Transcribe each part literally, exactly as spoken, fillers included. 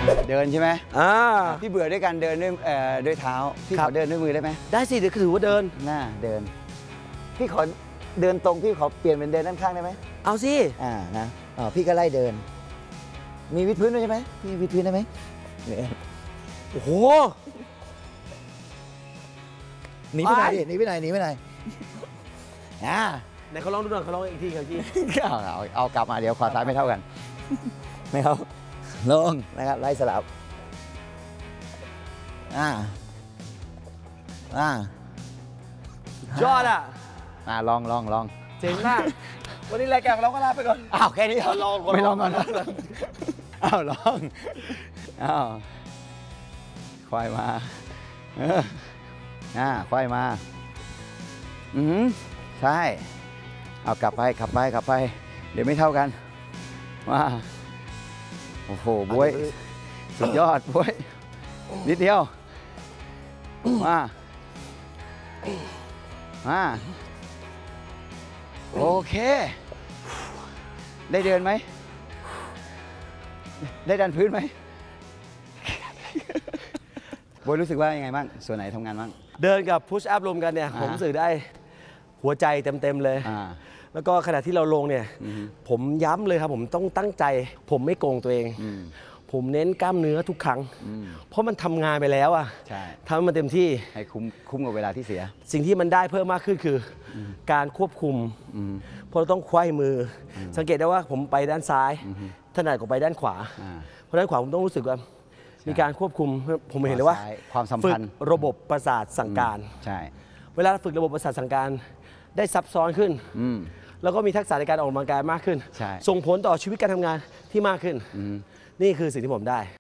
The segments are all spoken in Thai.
เดินใช่ไหมอ่าพี่เบื่อด้วยการเดินด้วยเอ่อด้วยเท้าพี่ขอเดินด้วยมือได้ไหมได้สิเดี๋ยวถือว่าเดินหน้าเดินพี่ขอเดินตรงพี่ขอเปลี่ยนเป็นเดินด้านข้างได้ไหมเอาสิอ่านะอ๋อพี่ก็ไล่เดินมีวิดพื้นด้วยใช่ไหมพี่วิดพื้นได้ไหมโอ้โหหนีไปไหนหนีไปไหนหนีไปไหนอ่าไหนเขาลองดูหน่อยเขาลองอีกทีครับพี่เอาเอาเอากลับมาเดี๋ยวขวาซ้ายไม่เท่ากันไม่เอาลงนะครับไล่สลับอ่าอ่ายอดอ่ะอ่าลองลองลองเจ๋งมากวันนี้รายการของเราก็ลาไปก่อนอ้าวแค่นี้ลองไม่ลองก่อนอ้าวลองอ้าวควายมาเอออ่าควายมาอืมใช่เอากลับไปกลับไปกลับไปเดี๋ยวไม่เท่ากันมาโอ้โหบวยสุดยอดบวยนิดเดียวมามาโอเคได้เดินไหมได้ดันพื้นไหมบวยรู้สึกว่ายังไงบ้างส่วนไหนทำงานบ้างเดินกับพุชอัพรวมกันเนี่ยผมรู้สึกได้หัวใจเต็มๆเลยแล้วก็ขณะที่เราลงเนี่ยผมย้ำเลยครับผมต้องตั้งใจผมไม่โกงตัวเองผมเน้นกล้ามเนื้อทุกครั้งเพราะมันทำงานไปแล้วอ่ะทำให้มันเต็มที่ให้คุ้มคุ้มกับเวลาที่เสียสิ่งที่มันได้เพิ่มมากขึ้นคือการควบคุมเพราะเราต้องไขว้มือสังเกตได้ว่าผมไปด้านซ้ายถนัดกว่าไปด้านขวาเพราะด้านขวาผมต้องรู้สึกว่ามีการควบคุมผมเห็นเลยว่าความสัมพันธ์ระบบประสาทสั่งการใช่เวลาฝึกระบบประสาทสั่งการได้ซับซ้อนขึ้นแล้วก็มีทักษะในการออกกำลังกายมากขึ้นส่งผลต่อชีวิตการทำงานที่มากขึ้นนี่คือสิ่งที่ผมได้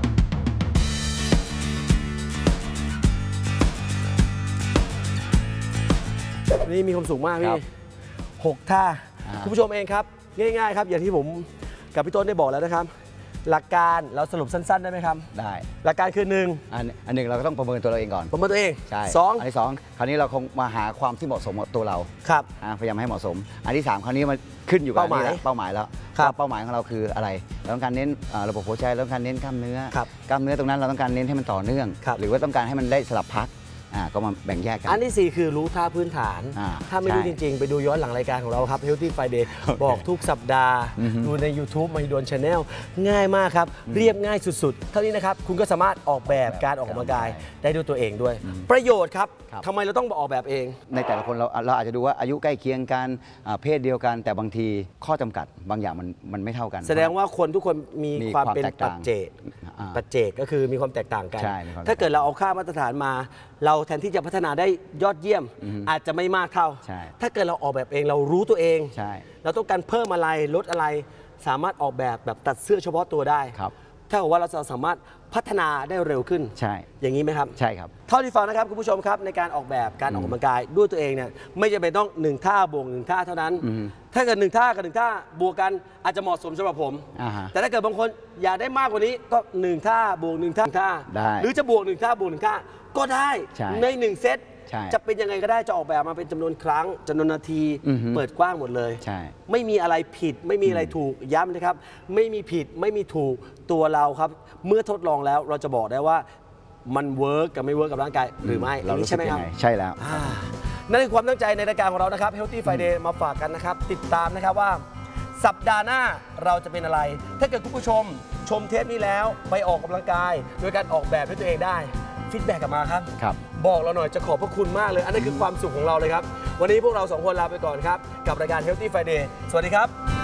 นี่มีความสุขมากพี่หกท่าคุณผู้ชมเองครับง่ายๆครับอย่างที่ผมกับพี่ต้นได้บอกแล้วนะครับหลักการเราสรุปสั้นๆได้ไหมครับได้หลักการคือหนึ่งอันอันหนึ่งเราก็ต้องประเมินตัวเราเองก่อนประเมินตัวเองใช่สองอันที่สองคราวนี้เราคงมาหาความที่เหมาะสมกับตัวเราครับพยายามให้เหมาะสมอันที่สามคราวนี้มันขึ้นอยู่กับเป้าหมายเป้าหมายแล้วเป้าหมายของเราคืออะไรเราต้องการเน้นระบบหัวใจเราต้องการเน้นกล้ามเนื้อกล้ามเนื้อตรงนั้นเราต้องการเน้นให้มันต่อเนื่องหรือว่าต้องการให้มันได้สลับพักอ่าก็มาแบ่งแยกกันอันที่สี่คือรู้ท่าพื้นฐานถ้าไม่รู้จริงๆไปดูย้อนหลังรายการของเราครับ Healthy Friday บอกทุกสัปดาห์ดูใน YouTube มาฮิดวน Channel ง่ายมากครับเรียบง่ายสุดๆเท่านี้นะครับคุณก็สามารถออกแบบการออกกำลังกายได้ด้วยตัวเองด้วยประโยชน์ครับทำไมเราต้องออกแบบเองในแต่ละคนเราเราอาจจะดูว่าอายุใกล้เคียงกันเพศเดียวกันแต่บางทีข้อจำกัดบางอย่างมันมันไม่เท่ากันแสดงว่าคนทุกคนมีความเป็นปัจเจกปัจเจกก็คือมีความแตกต่างกันถ้าเกิดเราเอาค่ามาตรฐานมาเราแทนที่จะพัฒนาได้ยอดเยี่ยมอาจจะไม่มากเท่าถ้าเกิดเราออกแบบเองเรารู้ตัวเองเราต้องการเพิ่มอะไรลดอะไรสามารถออกแบบแบบตัดเสื้อเฉพาะตัวได้ถ้าบอกว่าเราจะสามารถพัฒนาได้เร็วขึ้นใช่อย่างนี้ไหมครับใช่ครับเท่าที่ฟังนะครับคุณผู้ชมครับในการออกแบบการออกกำลังกายด้วยตัวเองเนี่ยไม่จำเป็นต้องหนึ่งท่าบวกหนึ่งท่าเท่านั้นถ้าเกิดหนึ่งท่ากับหนึ่งท่าบวกกันอาจจะเหมาะสมสำหรับผมแต่ถ้าเกิดบางคนอยากได้มากกว่านี้ก็หนึ่งท่าบวกหนึ่งท่าหรือจะบวกหนึ่งท่าบวกหนึ่งท่าก็ได้ในหนึ่งเซตจะเป็นยังไงก็ได้จะออกแบบมาเป็นจำนวนครั้งจำนวนนาทีเปิดกว้างหมดเลยไม่มีอะไรผิดไม่มีอะไรถูกย้ำนะครับไม่มีผิดไม่มีถูกตัวเราครับเมื่อทดลองแล้วเราจะบอกได้ว่ามันเวิร์กกับไม่เวิร์กกับร่างกายหรือไม่เราใช่ไหมครับใช่แล้วนั่นคือความตั้งใจในรายการของเรานะครับ Healthy Friday มาฝากกันนะครับติดตามนะครับว่าสัปดาห์หน้าเราจะเป็นอะไรถ้าเกิดคุณผู้ชมชมเทปนี้แล้วไปออกกำลังกายโดยการออกแบบด้วยตัวเองได้ฟีดแบ็กกลับมาครับครับบอกเราหน่อยจะขอบพระคุณมากเลยอันนี้คือความสุขของเราเลยครับวันนี้พวกเราสองคนลาไปก่อนครับกับรายการ Healthy Friday สวัสดีครับ